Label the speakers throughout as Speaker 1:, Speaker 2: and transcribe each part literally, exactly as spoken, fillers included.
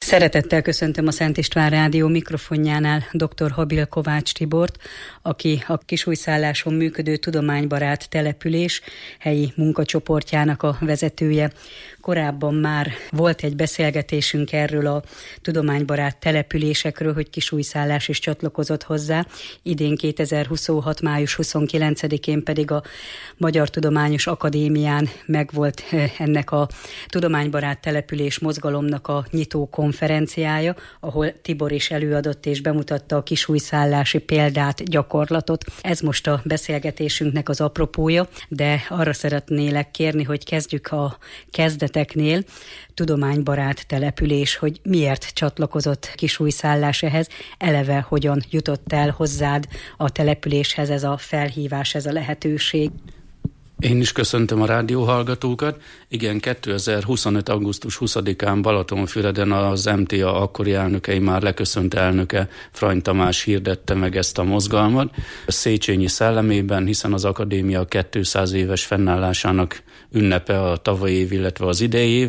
Speaker 1: Szeretettel köszöntöm a Szent István Rádió mikrofonjánál dr. Habil Kovács Tibort, aki a Kisújszálláson működő tudománybarát település helyi munkacsoportjának a vezetője. Korábban már volt egy beszélgetésünk erről a tudománybarát településekről, hogy Kisújszállás is csatlakozott hozzá. Idén kétezer-huszonhat. május huszonkilencedikén pedig a Magyar Tudományos Akadémián megvolt ennek a tudománybarát település mozgalomnak a nyitó konferenciája, ahol Tibor is előadott és bemutatta a kisújszállási példát, gyakorlatot. Ez most a beszélgetésünknek az apropója, de arra szeretnélek kérni, hogy kezdjük a kezdeteknél. Tudománybarát település, hogy miért csatlakozott Kisújszállás ehhez, eleve hogyan jutott el hozzád a településhez ez a felhívás, ez a lehetőség.
Speaker 2: Én is köszöntöm a rádióhallgatókat. Igen, kétezer-huszonöt. augusztus huszadikán Balatonfüreden az em té á akkori elnökei, már leköszönt elnöke, Frany Tamás hirdette meg ezt a mozgalmat. A Széchenyi szellemében, hiszen az akadémia kétszáz éves fennállásának ünnepe a tavalyi év, illetve az idei év,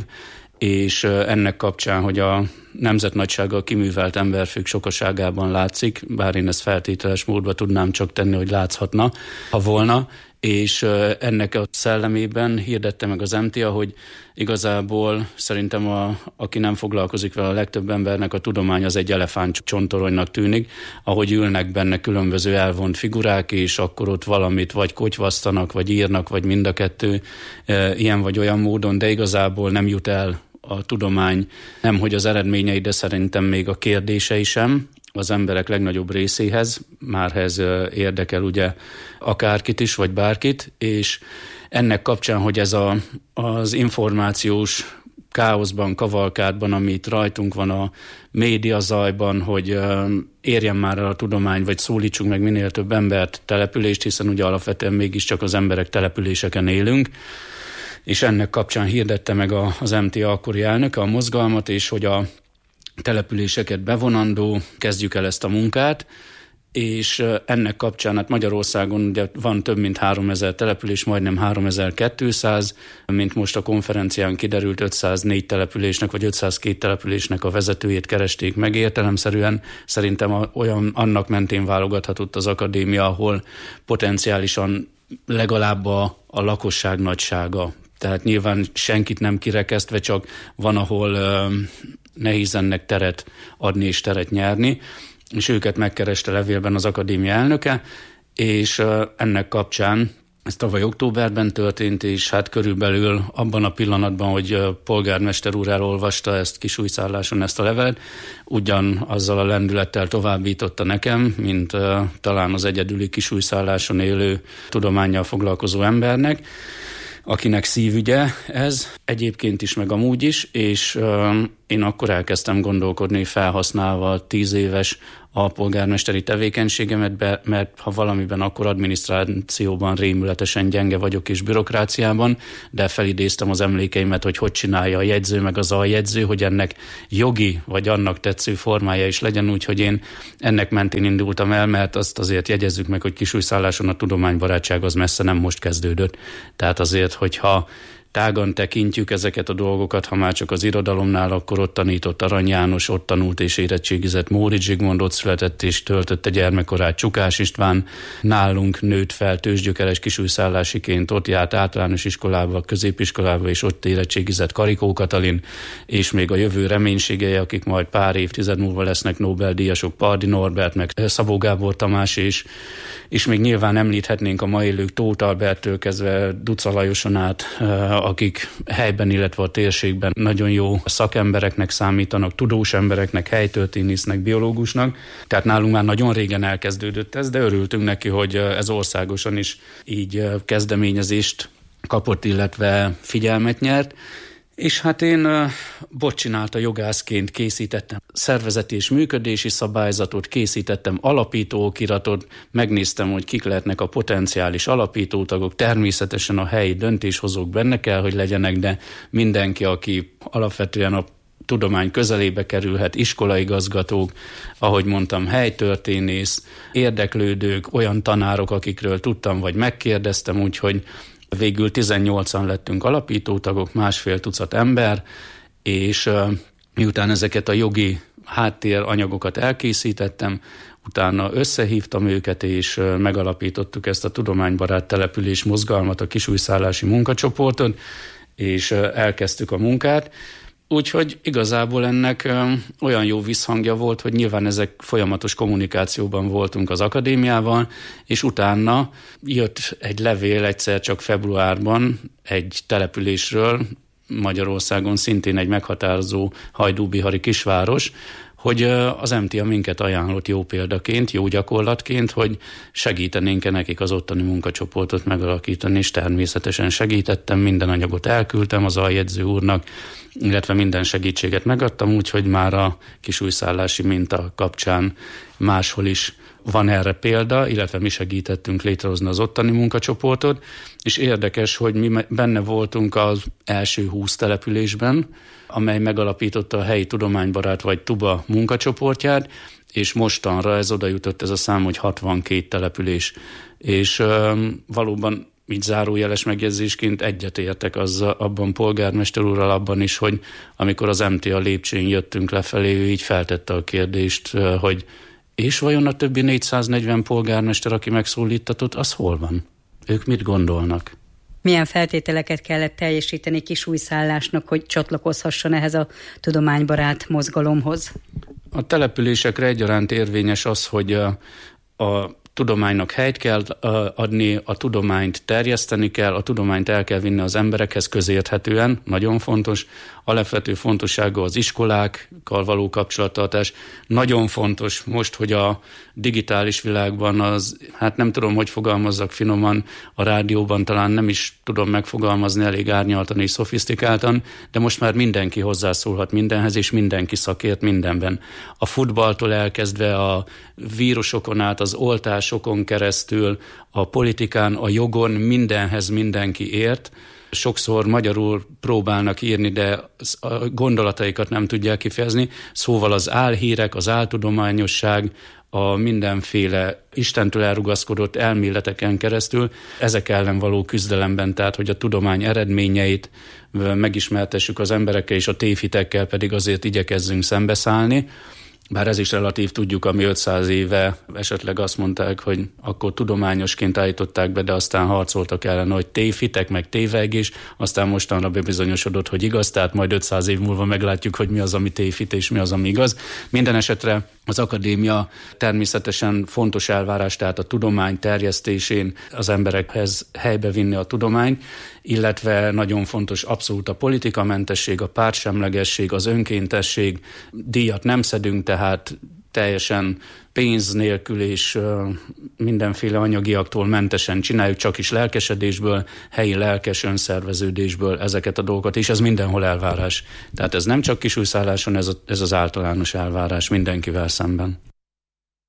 Speaker 2: és ennek kapcsán, hogy a nemzetnagysággal kiművelt emberfők sokaságában látszik, bár én ezt feltételes módba tudnám csak tenni, hogy látszhatna, ha volna, és ennek a szellemében hirdette meg az em té á, hogy igazából szerintem a, aki nem foglalkozik vele, a legtöbb embernek a tudomány az egy elefánt csontoronynak tűnik, ahogy ülnek benne különböző elvont figurák, és akkor ott valamit vagy kotyvasztanak, vagy írnak, vagy mind a kettő e, ilyen vagy olyan módon, de igazából nem jut el a tudomány, nemhogy az eredményei, de szerintem még a kérdései sem az emberek legnagyobb részéhez, márhez érdekel ugye akárkit is, vagy bárkit, és ennek kapcsán, hogy ez a, az információs káoszban, kavalkádban, amit rajtunk van a médiazajban, hogy érjen már el a tudomány, vagy szólítsunk meg minél több embert, települést, hiszen ugye alapvetően mégiscsak az emberek településeken élünk, és ennek kapcsán hirdette meg az em té á akkori elnöke a mozgalmat, és hogy a településeket bevonandó, kezdjük el ezt a munkát, és ennek kapcsán hát Magyarországon ugye van több mint háromezer település, majdnem háromezer-kétszáz, mint most a konferencián kiderült, ötszáznégy településnek vagy ötszázkettő településnek a vezetőjét keresték meg értelemszerűen. Szerintem a, olyan annak mentén válogathatott az akadémia, ahol potenciálisan legalább a, a lakosság nagysága. Tehát nyilván senkit nem kirekesztve, csak van, ahol uh, nehéz ennek teret adni és teret nyerni, és őket megkereste levélben az akadémia elnöke, és uh, ennek kapcsán ez tavaly októberben történt, és hát körülbelül abban a pillanatban, hogy uh, polgármester úr elolvasta ezt Kisújszálláson, ezt a levelet, ugyan azzal a lendülettel továbbította nekem, mint uh, talán az egyedüli Kisújszálláson élő tudománnyal foglalkozó embernek, akinek szívügye ez, egyébként is, meg amúgy is, és uh, én akkor elkezdtem gondolkodni, felhasználva a tíz éves alpolgármesteri tevékenységemet, be, mert ha valamiben, akkor adminisztrációban rémületesen gyenge vagyok és bürokráciában, de felidéztem az emlékeimet, hogy hogy csinálja a jegyző meg az aljegyző, hogy ennek jogi vagy annak tetsző formája is legyen, úgyhogy én ennek mentén indultam el, mert azt azért jegyezzük meg, hogy Kisújszálláson a tudománybarátság az messze nem most kezdődött. Tehát azért, hogyha tágan tekintjük ezeket a dolgokat, ha már csak az irodalomnál, akkor ott tanított Arany János, ott tanult és érettségizett Móricz Zsigmond, ott született és töltötte gyermekkorát Csukás István, nálunk nőtt fel tőzsgyökeres kisújszállásiként, ott járt általános iskolába, középiskolába, és ott érettségizett Karikó Katalin, és még a jövő reménységei, akik majd pár évtized múlva lesznek Nobel-díjasok, Pardi Norbert, meg Szabó Gábor Tamás, és, és még nyilván említhetnénk a mai élők Tóth Alberttől kezdve Duca Lajoson át, akik helyben, illetve a térségben nagyon jó szakembereknek számítanak, tudós embereknek, helytörténésznek, biológusnak. Tehát nálunk már nagyon régen elkezdődött ez, de örültünk neki, hogy ez országosan is így kezdeményezést kapott, illetve figyelmet nyert. És hát én uh, botcsinálta jogászként készítettem szervezeti és működési szabályzatot, készítettem alapítóokiratot, megnéztem, hogy kik lehetnek a potenciális alapítótagok, természetesen a helyi döntéshozók benne kell, hogy legyenek, de mindenki, aki alapvetően a tudomány közelébe kerülhet, iskolaigazgatók, ahogy mondtam, helytörténész, érdeklődők, olyan tanárok, akikről tudtam, vagy megkérdeztem, úgyhogy végül tizennyolcan lettünk alapítótagok, másfél tucat ember, és Miután ezeket a jogi háttéranyagokat elkészítettem, utána összehívtam őket, és megalapítottuk ezt a tudománybarát település mozgalmat, a kisújszállási munkacsoportot, és elkezdtük a munkát. Úgyhogy igazából ennek olyan jó visszhangja volt, hogy nyilván ezek folyamatos kommunikációban voltunk az akadémiával, és utána jött egy levél egyszer csak februárban egy településről, Magyarországon szintén egy meghatározó hajdúbihari kisváros, hogy az em té á minket ajánlott jó példaként, jó gyakorlatként, hogy segítenénk-e nekik az ottani munkacsoportot megalakítani, és természetesen segítettem, minden anyagot elküldtem az aljegyző úrnak, illetve minden segítséget megadtam, úgyhogy már a kisújszállási minta kapcsán máshol is van erre példa, illetve mi segítettünk létrehozni az ottani munkacsoportot, és érdekes, hogy mi benne voltunk az első húsz településben, amely megalapította a helyi tudománybarát vagy TUBA munkacsoportját, és mostanra ez oda jutott ez a szám, hogy hatvankét település. És ö, valóban így zárójeles megjegyzésként egyetértek azzal, abban polgármester úrral abban is, hogy amikor az em té á lépcsőn jöttünk lefelé, ő így feltette a kérdést, hogy és vajon a többi négyszáznegyven polgármester, aki megszólítatott, az hol van? Ők mit gondolnak?
Speaker 1: Milyen feltételeket kellett teljesíteni kisújszállásnak, hogy csatlakozhasson ehhez a tudománybarát mozgalomhoz?
Speaker 2: A településekre egyaránt érvényes az, hogy a, a tudománynak helyt kell adni, a tudományt terjeszteni kell, a tudományt el kell vinni az emberekhez közérthetően, nagyon fontos. Alapvető fontossága az iskolákkal való kapcsolattartás. Nagyon fontos most, hogy a digitális világban az, hát nem tudom, hogy fogalmazzak finoman, a rádióban talán nem is tudom megfogalmazni elég árnyaltan és szofisztikáltan, de most már mindenki hozzászólhat mindenhez, és mindenki szakért mindenben. A futballtól elkezdve a vírusokon át, az oltásokon keresztül, a politikán, a jogon mindenhez mindenki ért. Sokszor magyarul próbálnak írni, de a gondolataikat nem tudják kifejezni. Szóval az álhírek, az áltudományosság, a mindenféle Istentől elrugaszkodott elméleteken keresztül, ezek ellen való küzdelemben, tehát hogy a tudomány eredményeit megismertessük az emberekkel, és a tévhitekkel pedig azért igyekezzünk szembeszállni. Bár ez is relatív, tudjuk, ami ötszáz éve esetleg azt mondták, hogy akkor tudományosként állították be, de aztán harcoltak ellen, hogy tévhitek, meg tévegés, aztán mostanra bebizonyosodott, hogy igaz, tehát majd ötszáz év múlva meglátjuk, hogy mi az, ami tévhit, és mi az, ami igaz. Minden esetre az akadémia természetesen fontos elvárás, tehát a tudomány terjesztésén az emberekhez helybe vinni a tudományt, illetve nagyon fontos abszolút a politikamentesség, a pártsemlegesség, az önkéntesség, díjat nem szedünk, tehát teljesen pénz nélkül és mindenféle anyagiaktól mentesen csináljuk, csak is lelkesedésből, helyi lelkes önszerveződésből ezeket a dolgokat, és ez mindenhol elvárás. Tehát ez nem csak Kisújszálláson, ez, a, ez az általános elvárás mindenkivel szemben.